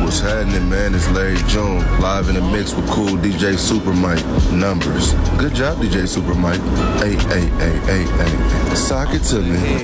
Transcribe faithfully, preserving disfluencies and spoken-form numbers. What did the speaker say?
What's happening, man? It's Larry June, live in the mix with cool D J Super Mike. Numbers. Good job, D J Super Mike. Hey, hey, hey, hey, hey. Sock it to me.